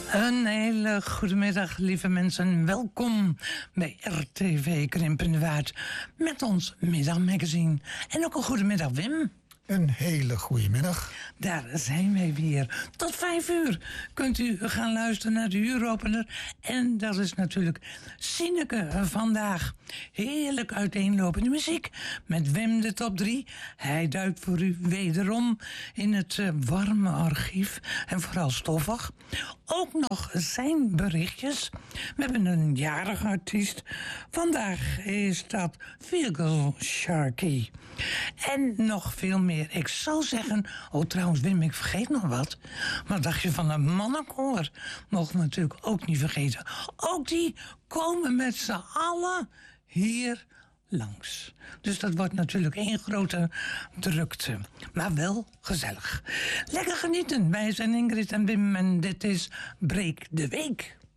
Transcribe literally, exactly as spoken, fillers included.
Een hele goede middag, lieve mensen. Welkom bij R T V Krimpende Waard met ons middagmagazine. En ook een goede middag, Wim. Een hele goede middag. Daar zijn wij weer. Tot vijf uur kunt u gaan luisteren naar de uuropener. En dat is natuurlijk Sineke vandaag. Heerlijk uiteenlopende muziek met Wim de top drie. Hij duikt voor u wederom in het uh, warme archief. En vooral stoffig. Ook nog zijn berichtjes. We hebben een jarige artiest. Vandaag is dat Virgil Sharkey. En nog veel meer. Ik zou zeggen, oh trouwens Wim, ik vergeet nog wat. Wat dacht je van een mannenkoor? Mogen we natuurlijk ook niet vergeten. Ook die komen met z'n allen hier langs. Dus dat wordt natuurlijk één grote drukte. Maar wel gezellig. Lekker genieten. Wij zijn Ingrid en Wim en dit is Breek de Week.